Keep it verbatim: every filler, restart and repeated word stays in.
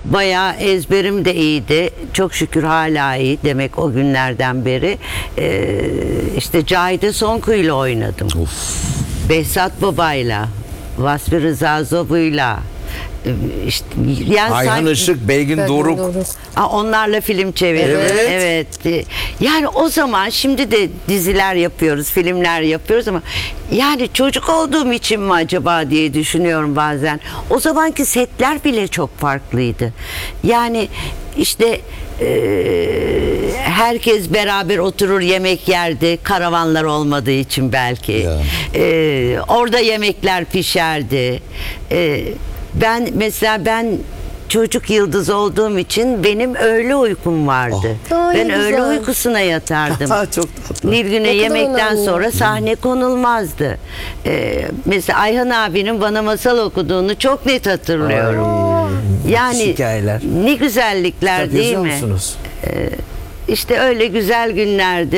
bayağı ezberim de iyiydi. Çok şükür hala iyi demek o günlerden beri. Ee, işte Cahide Sonku ile oynadım. Behzat Baba'yla, Vasfi Rıza Zobu'yla, işte yani Ayhan sanki- Işık, Belgin Doruk. Aa, onlarla film çevirdim. Evet. Evet. Yani o zaman şimdi de diziler yapıyoruz, filmler yapıyoruz ama yani çocuk olduğum için mi acaba diye düşünüyorum bazen. O zamanki setler bile çok farklıydı. Yani işte eee, herkes beraber oturur yemek yerdi. Karavanlar olmadığı için belki. Ya. Eee, orada yemekler pişerdi. Eee, ben mesela ben çocuk yıldız olduğum için benim öğle uykum vardı. Aa, Ben ne öğle güzel. uykusuna yatardım. Çok tatlı. Nilgün'e Ne kadar yemekten önemli. sonra sahne konulmazdı. Ee, mesela Ayhan abinin bana masal okuduğunu çok net hatırlıyorum. Yani hikayeler. ne güzellikler Kitap değil yazıyor mi? musunuz? İşte öyle güzel günlerdi.